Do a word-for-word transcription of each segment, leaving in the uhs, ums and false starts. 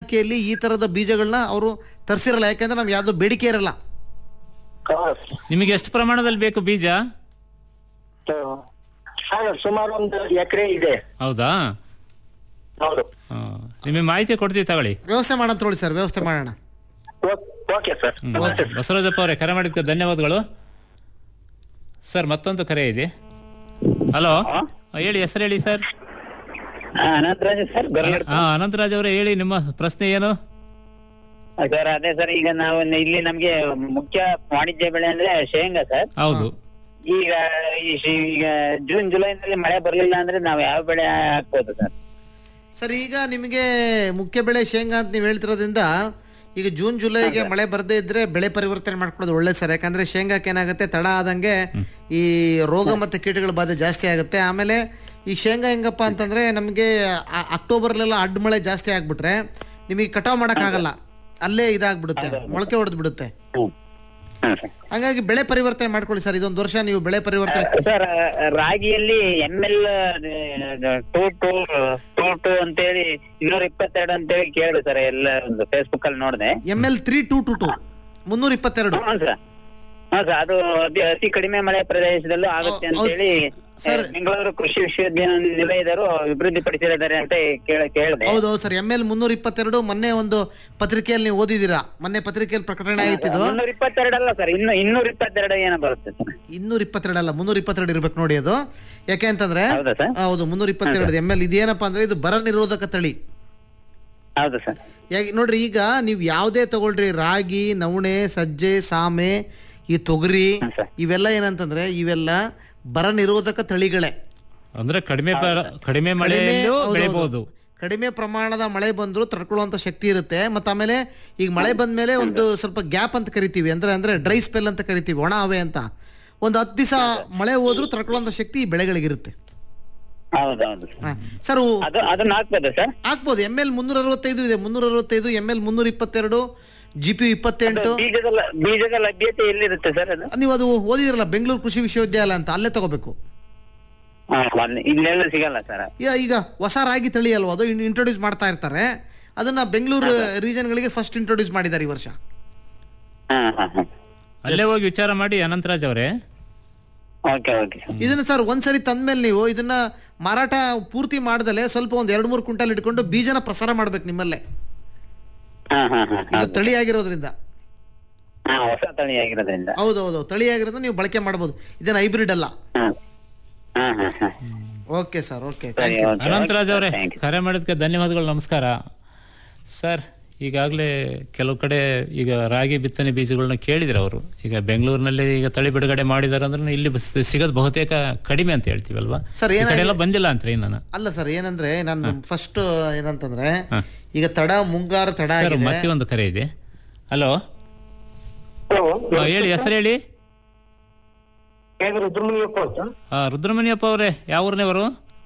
ಇಲಾಖೆಯಲ್ಲಿ ಈ ತರದ ಬೀಜಗಳನ್ನ ಅವರು ತರಿಸಿರಲ್ಲ, ಯಾಕಂದ್ರೆ ನಮ್ಗೆ ಯಾವ್ದು ಬೇಡಿಕೆ ಇರಲ್ಲ. ನಿಮಗೆ ಎಷ್ಟು ಪ್ರಮಾಣದಲ್ಲಿ ಬೇಕು ಬೀಜ? ಸುಮಾರು ಒಂದು ಎಕರೆ ಇದೆ. ಹೌದಾ? ಹೌದು. ನಿಮಗೆ ಮಾಹಿತಿ ಕೊಡ್ತೀವಿ ತಗೊಳ್ಳಿ. ವ್ಯವಸ್ಥೆ ಮಾಡೋಣ ತಗೊಳ್ಳಿ ಸರ್, ವ್ಯವಸ್ಥೆ ಮಾಡೋಣ. Okay sir. ಬಸವರಾಜಪ್ಪ ಅವರೇ, ಕರೆ ಮಾಡಿದ್ದಕ್ಕೆ ಧನ್ಯವಾದಗಳು. ಸರ್ ಮತ್ತೊಂದು ಕರೆ ಇದೆ. ಹಲೋ, ಹೇಳಿ, ಹೆಸರು ಹೇಳಿ ಸರ್. ಅನಂತರಾಜ್ ಸರ್. ಹಾ, ಅನಂತರಾಜ್ ಅವರೇ ಹೇಳಿ, ನಿಮ್ಮ ಪ್ರಶ್ನೆ ಏನು? ಸರ್ ಅದೇ ಸರ್, ಈಗ ನಾವು ಇಲ್ಲಿ ನಮ್ಗೆ ಮುಖ್ಯ ವಾಣಿಜ್ಯ ಬೆಳೆ ಅಂದ್ರೆ ಶೇಂಗಾ ಸರ್. ಹೌದು. ಈಗ ಈಗ ಜೂನ್ ಜುಲೈನಲ್ಲಿ ಮಳೆ ಬರ್ಲಿಲ್ಲ ಅಂದ್ರೆ ನಾವು ಯಾವ ಬೆಳೆ ಹಾಕ್ಬೋದು ಸರ್? ಸರ್ ಈಗ ನಿಮಗೆ ಮುಖ್ಯ ಬೆಳೆ ಶೇಂಗಾ ಅಂತ ನೀವು ಹೇಳ್ತಿರೋದ್ರಿಂದ ಈಗ ಜೂನ್ ಜುಲೈಗೆ ಮಳೆ ಬರದೇ ಇದ್ರೆ ಬೆಳೆ ಪರಿವರ್ತನೆ ಮಾಡ್ಕೊಳ್ಳೋದು ಒಳ್ಳೇದು ಸರ್. ಯಾಕಂದ್ರೆ ಶೇಂಗಾಕ್ಕೆ ಏನಾಗುತ್ತೆ, ತಡ ಆದಂಗೆ ಈ ರೋಗ ಮತ್ತು ಕೀಟಗಳ ಬಾಧೆ ಜಾಸ್ತಿ ಆಗುತ್ತೆ. ಆಮೇಲೆ ಈ ಶೇಂಗಾ ಹೆಂಗಪ್ಪ ಅಂತಂದ್ರೆ ನಮಗೆ ಅಕ್ಟೋಬರ್ಲೆಲ್ಲ ಅಡ್ಡ ಮಳೆ ಜಾಸ್ತಿ ಆಗ್ಬಿಟ್ರೆ ನಿಮಗೆ ಕಟಾವ್ ಮಾಡೋಕ್ಕಾಗಲ್ಲ, ಅಲ್ಲೇ ಇದಾಗ್ಬಿಡುತ್ತೆ, ಮೊಳಕೆ ಹೊಡೆದ್ ಬಿಡುತ್ತೆ. ಹಾಗಾಗಿ ಬೆಳೆ ಪರಿವರ್ತನೆ ಮಾಡ್ಕೊಳ್ಳಿ ಸರ್. ಇದೊಂದು ವರ್ಷ ನೀವು ಬೆಳೆ ಪರಿವರ್ತನೆ. ಸರ್ ರಾಗಿಯಲ್ಲಿ M L two two two two ಅಂತೇಳಿ ಇನ್ನೂರ ಇಪ್ಪತ್ತೆರಡು ಅಂತೇಳಿ ಕೇಳಿದೆ ಸರ್, ಎಲ್ಲ ಒಂದು ಫೇಸ್ಬುಕ್ ಅಲ್ಲಿ ನೋಡಿದೆ. M L three two two two ಮುನ್ನೂರ ಇಪ್ಪತ್ತೆರಡು. ಹಾ ಸರ್, ಹಾ ಸರ್, ಅದು ಅತಿ ಕಡಿಮೆ ಮಳೆ ಪ್ರದೇಶದಲ್ಲೂ ಆಗುತ್ತೆ ಅಂತೇಳಿ ಬೆಂಗಳೂರು ಕೃಷಿ ವಿಶ್ವವಿದ್ಯಾನಿಲಯದವರು ಅಭಿವೃದ್ಧಿ ಪಡಿಸಿದ್ದಾರೆ ಅಂತ ಕೇಳಿದೆ. ಹೌದೌದು ಸರ್, ಎಮ್ ಎಲ್ ಮುನ್ನೂರ ಇಪ್ಪತ್ತೆರಡು ಮೊನ್ನೆ ಒಂದು ಪತ್ರಿಕೆಯಲ್ಲಿ ನೀವು ಓದಿದ್ದೀರಾ, ಮೊನ್ನೆ ಪತ್ರಿಕೆಯಲ್ಲಿ ಪ್ರಕಟಣೆ ಆಯ್ತಿದ್ದು. ಮುನ್ನೂರ ಇಪ್ಪತ್ತೆರಡು ಅಲ್ಲ ಸರ್, ಇನ್ನು ಇನ್ನೂರ ಇಪ್ಪತ್ತೆರಡು ಏನೋ ಬರುತ್ತೆ ಸರ್. ಇನ್ನೂರ ಇಪ್ಪತ್ತೆರಡು ಅಲ್ಲ, ಮುನ್ನೂರ ಇಪ್ಪತ್ತೆರಡು ಇರ್ಬೇಕು ನೋಡಿ ಅದು. ಯಾಕೆ ಅಂತಂದ್ರೆ ಹೌದು ಮುನ್ನೂರ ಇಪ್ಪತ್ತೆರಡು ಎಮ್ ಎಲ್ ಇದೇನಪ್ಪ ಅಂದ್ರೆ ಇದು ಬರ ನಿರೋಧಕ ತಳಿ. ಹೌದು ಸರ್. ಯಾಕೆ ನೋಡ್ರಿ, ಈಗ ನೀವು ಯಾವುದೇ ತಗೊಳ್ರಿ, ರಾಗಿ, ನವಣೆ, ಸಜ್ಜೆ, ಸಾಮೆ, ಈ ತೊಗರಿ, ಇವೆಲ್ಲ ಏನಂತಂದ್ರೆ ಇವೆಲ್ಲ ಬರ ನಿರೋಧಕ ತಳಿಗಳೇ. ಅಂದ್ರೆ ಕಡಿಮೆ ಕಡಿಮೆ ಮಳೆ ಬೆಳೆಯಬಹುದು, ಕಡಿಮೆ ಪ್ರಮಾಣದ ಮಳೆ ಬಂದ್ರು ತಡ್ಕೊಳ್ಳುವಂತ ಶಕ್ತಿ ಇರುತ್ತೆ. ಮತ್ತೆ ಆಮೇಲೆ ಈಗ ಮಳೆ ಬಂದ್ಮೇಲೆ ಒಂದು ಸ್ವಲ್ಪ ಗ್ಯಾಪ್ ಅಂತ ಕರಿತೀವಿ, ಅಂದ್ರೆ ಅಂದ್ರೆ ಡ್ರೈ ಸ್ಪೆಲ್ ಅಂತ ಕರಿತೀವಿ, ಒಣ ಹವೆ ಅಂತ. ಒಂದು ಹತ್ತು ದಿವಸ ಮಳೆ ಹೋದ್ರು ತಡ್ಕೊಳ್ಳುವಂತ ಶಕ್ತಿ ಈ ಬೆಳೆಗಳಿಗಿರುತ್ತೆ ಸರ್. ಹಾಕ್ಬೋದು. ಎಮ್ ಎಲ್ ಮುನ್ನೂರ ಅರವತ್ತೈದು ಇದೆ, ಮುನ್ನೂರ ಅರವತ್ತೈದು ಎಮ್ ಎಲ್ ಮುನ್ನೂರ ಇಪ್ಪತ್ತೆರಡು, ಜಿ ಪಿ ಇಪ್ಪತ್ತೆಂಟು. ಬೀಜದ ಲಭ್ಯತೆ ಎಲ್ಲಿರುತ್ತೆ ಸರ್? ನೀವು ಅದು ಓದಿದಿರಲ್ಲ, ಬೆಂಗಳೂರು ಕೃಷಿ ವಿಶ್ವವಿದ್ಯಾಲಯ ಅಂತ, ಅಲ್ಲೇ ತಗೋಬೇಕು. ಸಿಗಲ್ಲ ಸರ್. ಈಗ ಹೊಸ ರಾಗಿ ತಳಿ ಅಲ್ವಾ ಅದು, ಇಂಟ್ರೊಡ್ಯೂಸ್ ಮಾಡ್ತಾ ಇರ್ತಾರೆ. ಅದನ್ನ ಬೆಂಗಳೂರು ರೀಜನ್ ಗಳಿಗೆ ಫಸ್ಟ್ ಇಂಟ್ರೊಡ್ಯೂಸ್ ಮಾಡಿದ್ದಾರೆ ಈ ವರ್ಷ. ಅಲ್ಲೇ ಹೋಗಿ ವಿಚಾರ ಮಾಡಿ ಅನಂತರಾಜ್ ಅವರೇ. ಇದನ್ನ ಸರ್ ಒಂದ್ಸರಿ ತಂದ್ಮೇಲೆ ನೀವು ಇದನ್ನ ಮಾರಾಟ ಪೂರ್ತಿ ಮಾಡ್ದಲೆ ಸ್ವಲ್ಪ ಒಂದ್ ಎರಡ್ ಮೂರು ಕ್ವಿಂಟಲ್ ಇಟ್ಕೊಂಡು ಬೀಜನ ಪ್ರಸಾರ ಮಾಡ್ಬೇಕು ನಿಮ್ಮಲ್ಲೇ. ಇದು ತಳಿ ಆಗಿರೋದ್ರಿಂದ. ಹೌದೌದು, ತಳಿ ಆಗಿರೋದ್ರಿಂದ ನೀವು ಬಳಕೆ ಮಾಡಬಹುದು. ಇದೇನು ಹೈಬ್ರಿಡ್ ಅಲ್ಲ. Okay sir, okay. ಅನಂತರಾಜ್ ಅವರೇ, ಕರೆ ಮಾಡಿದಕ್ಕೆ ಧನ್ಯವಾದಗಳು, ನಮಸ್ಕಾರ ಸರ್. ಈಗಾಗಲೇ ಕೆಲವು ಕಡೆ ಈಗ ರಾಗಿ ಬಿತ್ತನೆ ಬೀಜಗಳನ್ನ ಕೇಳಿದ್ರೆ ಅವರು, ಈಗ ಬೆಂಗಳೂರಿನಲ್ಲಿ ಈಗ ತಳಿ ಬಿಡುಗಡೆ ಮಾಡಿದಾರೆ ಅಂದ್ರೆ ಇಲ್ಲಿ ಸಿಗೋದು ಬಹುತೇಕ ಕಡಿಮೆ ಅಂತ ಹೇಳ್ತೀವಲ್ವಾ ಸರ್? ಎಲ್ಲ ಬಂದಿಲ್ಲ ಅಂತ ನಾನು ಅಲ್ಲ ಸರ್, ಏನಂದ್ರೆ ನಾನು ಫಸ್ಟ್ ಏನಂತಂದ್ರೆ ಈಗ ತಡ ಮುಂಗಾರು ತಡ. ಮತ್ತೆ ಒಂದು ಕರೆ ಇದೆ. ಹಲೋ, ಹೇಳಿ, ಹೆಸರು ಹೇಳಿ. ರುದ್ರಮುನಿಯಪ್ಪ ಅವರೇ, ಯಾವ ಊರಿನವರು?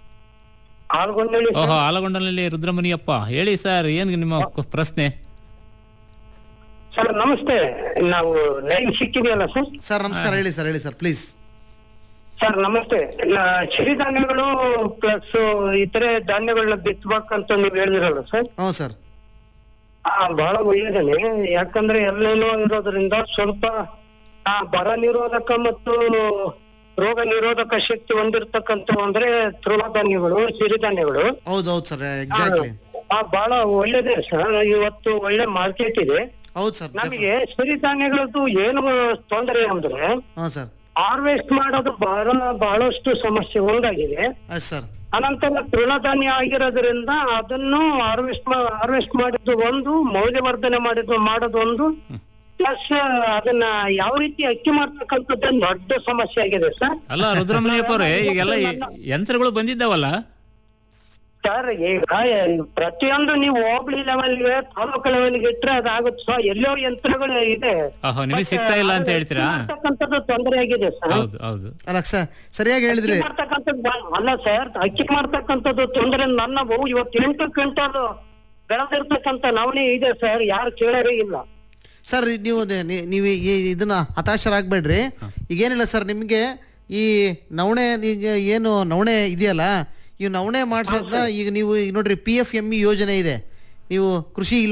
ಓಹೋ, ಆಲಗೊಂಡನಲ್ಲಿ ರುದ್ರಮುನಿಯಪ್ಪ. ಹೇಳಿ ಸರ್, ಏನ್ ನಿಮ್ಮ ಪ್ರಶ್ನೆ? ಸರ್ ನಮಸ್ತೆ, ನಾವು ಲೈನ್ ಸಿಕ್ಕಿದೆಯಲ್ಲ ಸರ್? ಸರ್ ನಮಸ್ಕಾರ, ಹೇಳಿ ಸರ್, ಹೇಳಿ ಸರ್ ಪ್ಲೀಸ್. ಸರ್ ನಮಸ್ತೆ. ಸಿರಿಧಾನ್ಯಗಳು ಪ್ಲಸ್ ಇತರೆ ಧಾನ್ಯಗಳನ್ನ ಬಿತ್ತಬೇಕಂತ ನೀವು ಹೇಳಿದಿರಲ್ಲ ಸರ್? ಹ್ಞೂ ಸರ್. ಬಹಳ ಒಳ್ಳೇದೇನೆ, ಯಾಕಂದ್ರೆ ಎಲ್ಲೇನೋ ಇರೋದ್ರಿಂದ ಸ್ವಲ್ಪ ಬರ ನಿರೋಧಕ ಮತ್ತು ರೋಗ ನಿರೋಧಕ ಶಕ್ತಿ ಹೊಂದಿರತಕ್ಕಂತ ಅಂದ್ರೆ ತೃಣಧಾನ್ಯಗಳು, ಸಿರಿಧಾನ್ಯಗಳು. ಹೌದೌದು ಸರ್, ಎಕ್ಸಾಕ್ಟ್ಲಿ. ಬಹಳ ಒಳ್ಳೇದೇ ಸರ್, ಇವತ್ತು ಒಳ್ಳೆ ಮಾರ್ಕೆಟ್ ಇದೆ. ಹೌದು ಸರ್. ನಮಗೆ ಸಿರಿಧಾನ್ಯಗಳದ್ದು ಏನು ತೊಂದರೆ ಅಂದ್ರೆ ಸರ್ ಹಾರ್ವೆಸ್ಟ್ ಮಾಡೋದು ಬಹಳ ಬಹಳಷ್ಟು ಸಮಸ್ಯೆ ಒಂದಾಗಿದೆ ಸರ್. ಅನಂತರ ತೃಣಧಾನ್ಯ ಆಗಿರೋದ್ರಿಂದ ಅದನ್ನು ಹಾರ್ವೆಸ್ಟ್ ಹಾರ್ವೆಸ್ಟ್ ಮಾಡಿದ್ದು ಒಂದು, ಮೌಲ್ಯವರ್ಧನೆ ಮಾಡಿದ್ದು ಮಾಡೋದು ಒಂದು, ಪ್ಲಸ್ ಅದನ್ನ ಯಾವ ರೀತಿ ಅಕ್ಕಿ ಮಾಡ್ತಕ್ಕಂಥದ್ದು ದೊಡ್ಡ ಸಮಸ್ಯೆ ಆಗಿದೆ ಸರ್. ಅಲ್ಲ ರುದ್ರಮುನಿಯಪ್ಪ ಅವರೇ, ಈಗೆಲ್ಲ ಯಂತ್ರಗಳು ಬಂದಿದ್ದಾವಲ್ಲ ಸರ್? ಈಗ ಪ್ರತಿಯೊಂದು ನೀವು ಹೋಬಳಿ ಲೆವೆಲ್ಗೆ, ತಾಲೂಕು ಲೆವೆಲ್ಗೆ ಇಟ್ರೆ ಅದಾಗುತ್ತೆ ಸರ್. ಎಲ್ಲೋ ಯಂತ್ರಗಳು ಇದೆ, ನಿಮಗೆ ಸಿಗ್ತಾ ಇಲ್ಲ ಅಂತ ಹೇಳ್ತೀರಾ? ತೊಂದರೆ ಆಗಿದೆ ಸರ್. ಹೌದು ಹೌದು, ಅಲ್ಲ ಸರ್, ಸರಿಯಾಗಿ ಹೇಳಿದ್ರಿ. ಅಲ್ಲ ಸರ್, ಅಕ್ಕಿ ಮಾಡ್ತಕ್ಕಂಥದ್ದು ತೊಂದರೆ. ನನ್ನ ಇವತ್ತು ಎಂಟು ಕ್ವಿಂಟಲ್ ಬೆಳೆದಿರ್ತಕ್ಕಂಥ ನವಣೆ ಇದೆ ಸರ್, ಯಾರು ಕೇಳರೇ ಇಲ್ಲ ಸರ್. ನೀವು ನೀವು ಇದನ್ನ ಹತಾಶರಾಗಬೇಡ್ರಿ. ಈಗೇನಿಲ್ಲ ಸರ್, ನಿಮಗೆ ಈ ನವಣೆ ಈಗ ಏನು ನವಣೆ ಇದೆಯಲ್ಲ, ಈ ನವಣೆ ಮಾಡ್ಸೋದನ್ನ ಈಗ ನೀವು ಈಗ ನೋಡ್ರಿ, ಪಿ ಎಫ್ ಎಂ ಇ ಯೋಜನೆ ಇದೆ. ನೀವು ಕೃಷಿ